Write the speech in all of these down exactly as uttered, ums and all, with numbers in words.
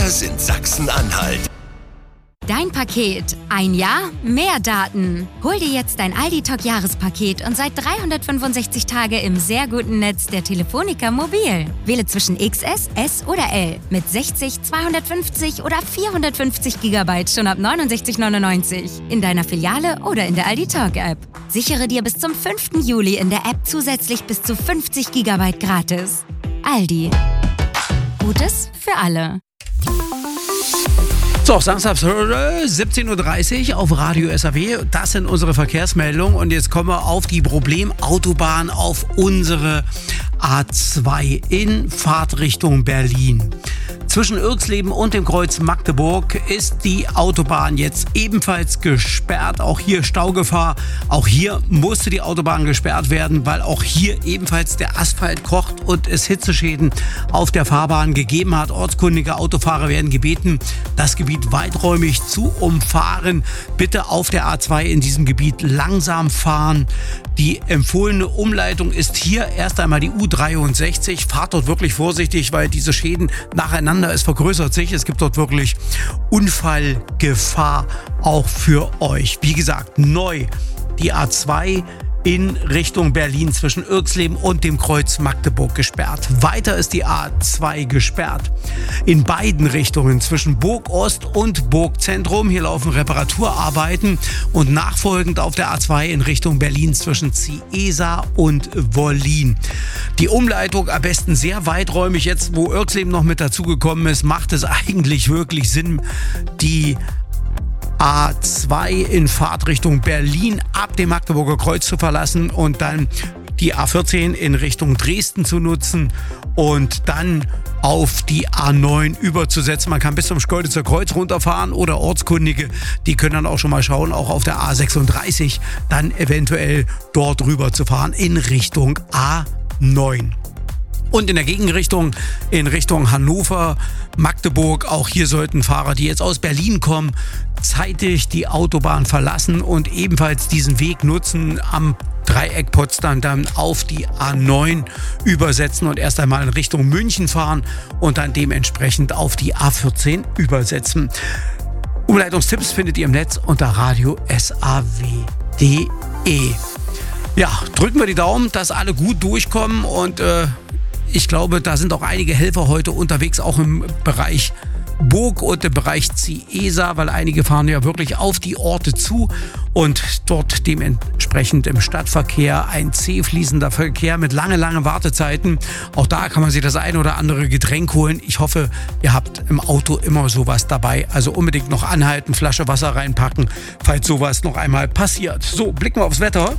Wir sind Sachsen-Anhalt. Dein Paket. Ein Jahr, mehr Daten. Hol dir jetzt dein Aldi-Talk-Jahrespaket und seit dreihundertfünfundsechzig Tage im sehr guten Netz der Telefonica Mobil. Wähle zwischen X S, S oder L mit sechzig, zweihundertfünfzig oder vierhundertfünfzig Gigabyte schon ab neunundsechzig neunundneunzig. In deiner Filiale oder in der Aldi-Talk-App. Sichere dir bis zum fünften Juli in der App zusätzlich bis zu fünfzig Gigabyte gratis. Aldi. Gutes für alle. So, Samstag siebzehn Uhr dreißig auf Radio S A W. Das sind unsere Verkehrsmeldungen. Und jetzt kommen wir auf die Problemautobahn auf unsere A zwei in Fahrtrichtung Berlin. Zwischen Irxleben und dem Kreuz Magdeburg ist die Autobahn jetzt ebenfalls gesperrt. Auch hier Staugefahr. Auch hier musste die Autobahn gesperrt werden, weil auch hier ebenfalls der Asphalt kocht und es Hitzeschäden auf der Fahrbahn gegeben hat. Ortskundige Autofahrer werden gebeten, das Gebiet weiträumig zu umfahren. Bitte auf der A zwei in diesem Gebiet langsam fahren. Die empfohlene Umleitung ist hier erst einmal die U dreiundsechzig. Fahrt dort wirklich vorsichtig, weil diese Schäden nacheinander, es vergrößert sich. Es gibt dort wirklich Unfallgefahr auch für euch. Wie gesagt, neu die A zwei in Richtung Berlin zwischen Irxleben und dem Kreuz Magdeburg gesperrt. Weiter ist die A zwei gesperrt. In beiden Richtungen zwischen Burg Ost und Burg Zentrum. Hier laufen Reparaturarbeiten und nachfolgend auf der A zwei in Richtung Berlin zwischen Ciesa und Wollin. Die Umleitung am besten sehr weiträumig. Jetzt, wo Irxleben noch mit dazugekommen ist, macht es eigentlich wirklich Sinn, die A zwei in Fahrtrichtung Berlin ab dem Magdeburger Kreuz zu verlassen und dann die A vierzehn in Richtung Dresden zu nutzen und dann auf die A neun überzusetzen. Man kann bis zum Schkeuditzer Kreuz runterfahren oder Ortskundige, die können dann auch schon mal schauen, auch auf der A sechsunddreißig dann eventuell dort rüber zu fahren in Richtung A neun. Und in der Gegenrichtung, in Richtung Hannover, Magdeburg, auch hier sollten Fahrer, die jetzt aus Berlin kommen, zeitig die Autobahn verlassen und ebenfalls diesen Weg nutzen, am Dreieck Potsdam dann auf die A neun übersetzen und erst einmal in Richtung München fahren und dann dementsprechend auf die A vierzehn übersetzen. Umleitungstipps findet ihr im Netz unter radio S A W punkt de. Ja, drücken wir die Daumen, dass alle gut durchkommen und äh, ich glaube, da sind auch einige Helfer heute unterwegs, auch im Bereich Burg und im Bereich Ciesa, weil einige fahren ja wirklich auf die Orte zu und dort dementsprechend im Stadtverkehr ein zäh fließender Verkehr mit lange, lange Wartezeiten. Auch da kann man sich das ein oder andere Getränk holen. Ich hoffe, ihr habt im Auto immer sowas dabei. Also unbedingt noch anhalten, Flasche Wasser reinpacken, falls sowas noch einmal passiert. So, blicken wir aufs Wetter.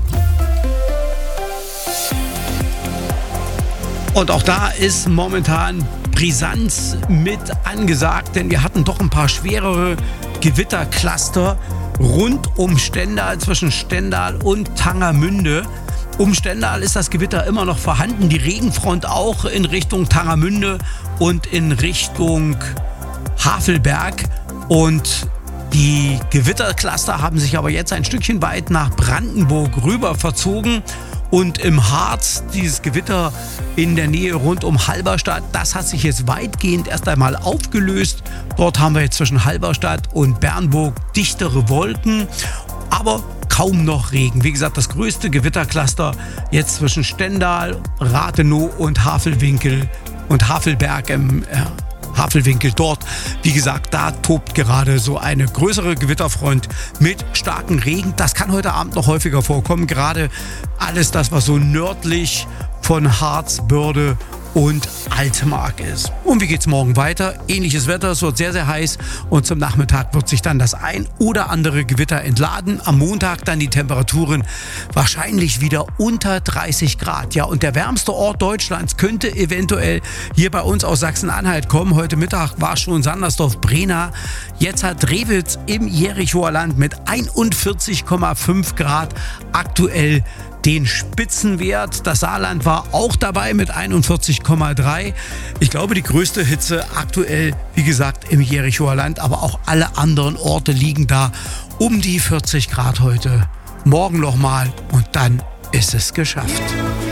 Und auch da ist momentan Brisanz mit angesagt, denn wir hatten doch ein paar schwerere Gewittercluster rund um Stendal, zwischen Stendal und Tangermünde. Um Stendal ist das Gewitter immer noch vorhanden, die Regenfront auch in Richtung Tangermünde und in Richtung Havelberg. Und die Gewittercluster haben sich aber jetzt ein Stückchen weit nach Brandenburg rüber verzogen. Und im Harz, dieses Gewitter in der Nähe rund um Halberstadt, das hat sich jetzt weitgehend erst einmal aufgelöst. Dort haben wir jetzt zwischen Halberstadt und Bernburg dichtere Wolken, aber kaum noch Regen. Wie gesagt, das größte Gewittercluster jetzt zwischen Stendal, Rathenow und Havelwinkel und Havelberg im äh, Havelwinkel dort. Wie gesagt, da tobt gerade so eine größere Gewitterfront mit starkem Regen. Das kann heute Abend noch häufiger vorkommen. Gerade alles das, was so nördlich von Harz, Börde und Altmark ist. Und wie geht's morgen weiter? Ähnliches Wetter, es wird sehr, sehr heiß und zum Nachmittag wird sich dann das ein oder andere Gewitter entladen. Am Montag dann die Temperaturen wahrscheinlich wieder unter dreißig Grad. Ja, und der wärmste Ort Deutschlands könnte eventuell hier bei uns aus Sachsen-Anhalt kommen. Heute Mittag war schon Sandersdorf-Brena. Jetzt hat Drewitz im Jerichoer Land mit einundvierzig Komma fünf Grad aktuell den Spitzenwert. Das Saarland war auch dabei mit einundvierzig Komma drei. Ich glaube, die größte Hitze aktuell, wie gesagt, im Jerichoer Land, aber auch alle anderen Orte liegen da um die vierzig Grad heute. Morgen nochmal und dann ist es geschafft.